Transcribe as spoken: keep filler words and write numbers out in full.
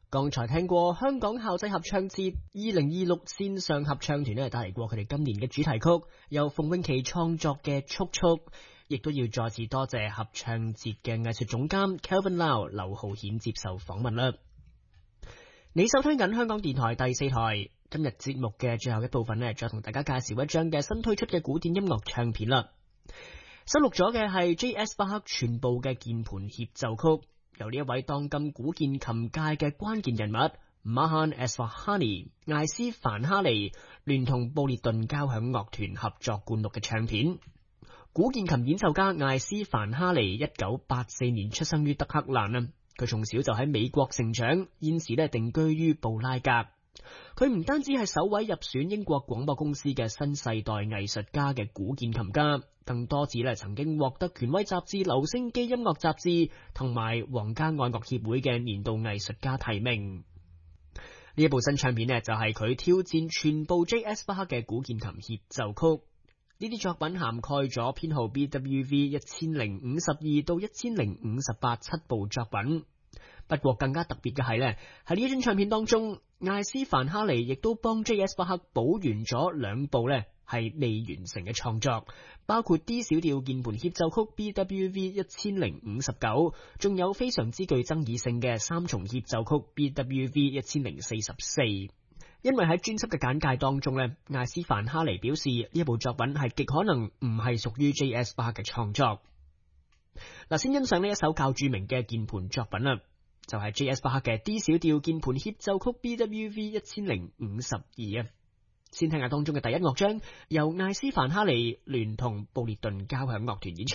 剛才聽過香港校際合唱節二零二六線上合唱團咧帶嚟過佢哋今年嘅主題曲，由馮詠琪創作嘅《速速》，亦都要再次多謝合唱節嘅藝術總監 Kelvin Lau 劉浩顯接受訪問啦。你收聽緊香港電台第四台，今日節目嘅最後一部分咧，再同大家介紹一張嘅新推出嘅古典音樂唱片啦。收錄咗嘅係 J S 巴克全部嘅鍵盤協奏曲。由呢一位當今古鍵琴界嘅關鍵人物 Mahan Esfahani 艾斯凡哈尼聯同布列頓交響樂團合作灌錄嘅唱片。古鍵琴演奏家艾斯凡哈尼一九八四年出生於德黑蘭啊，佢從小就喺美國成長，現時咧定居於布拉格。佢唔單止係首位入選英國廣播公司嘅新世代藝術家嘅古鍵琴家，更多次咧曾經獲得權威雜誌留聲機音樂雜誌同埋皇家愛樂協會嘅年度藝術家提名。呢一部新唱片呢，就係佢挑戰全部 J S 巴克嘅古鍵琴協奏曲。呢啲作品涵蓋咗編號 B W V 一千零五十二到一千零五十八七部作品。不過更加特別嘅係呢，喺呢張唱片當中，艾斯凡哈尼亦都幫 J S 巴克補完咗兩部呢係未完成嘅創作，包括 D 小調鍵盤協奏曲 B W V 一千零五十九，仲有非常之具爭議性嘅三重協奏曲 B W V 一千零四十四。因為喺專輯嘅簡介當中呢，艾斯凡哈尼表示呢一部作品係極可能唔係屬於 J S 巴克嘅創作。嗱，先欣賞呢一首較著名嘅鍵盤作品啦。就係 J S 巴克嘅 D 小調鍵盤協奏曲 B W V 一千零五十二啊，先聽下當中嘅第一樂章，由艾斯凡哈尼聯同布列頓交響樂團演出。